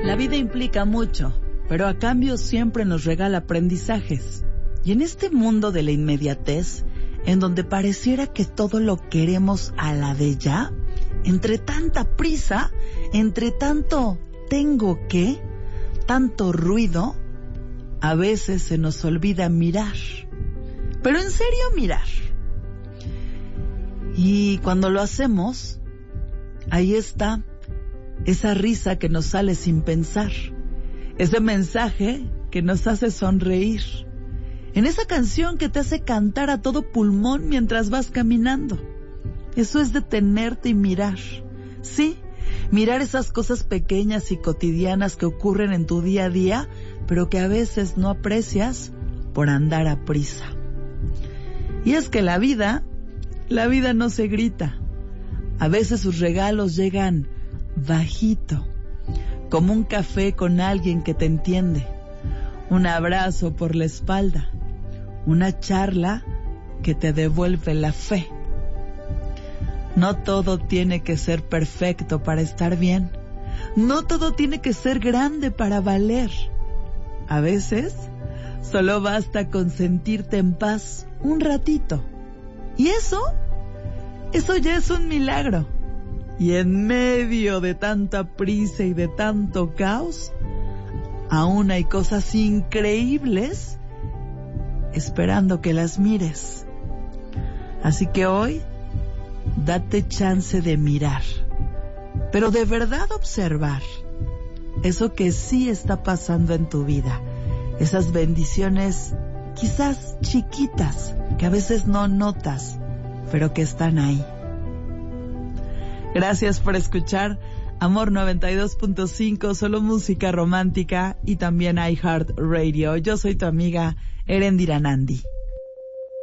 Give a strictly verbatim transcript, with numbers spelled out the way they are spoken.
La vida implica mucho, pero a cambio siempre nos regala aprendizajes. Y en este mundo de la inmediatez, en donde pareciera que todo lo queremos a la de ya, entre tanta prisa, entre tanto tengo que, tanto ruido, a veces se nos olvida mirar. Pero en serio mirar. Y cuando lo hacemos, ahí está esa risa que nos sale sin pensar, ese mensaje que nos hace sonreír, en esa canción que te hace cantar a todo pulmón mientras vas caminando. Eso es detenerte y mirar. Sí, mirar esas cosas pequeñas y cotidianas que ocurren en tu día a día, pero que a veces no aprecias por andar a prisa. Y es que la vida, la vida no se grita. A veces sus regalos llegan bajito, como un café con alguien que te entiende, un abrazo por la espalda, una charla que te devuelve la fe. No todo tiene que ser perfecto para estar bien. No todo tiene que ser grande para valer. A veces, solo basta con sentirte en paz un ratito. Y eso, eso ya es un milagro. Y en medio de tanta prisa y de tanto caos, aún hay cosas increíbles esperando que las mires. Así que hoy, date chance de mirar, pero de verdad observar eso que sí está pasando en tu vida, esas bendiciones quizás chiquitas que a veces no notas, pero que están ahí. Gracias por escuchar Amor noventa y dos punto cinco, solo música romántica, y también iHeartRadio. Yo soy tu amiga Erendira Nandi.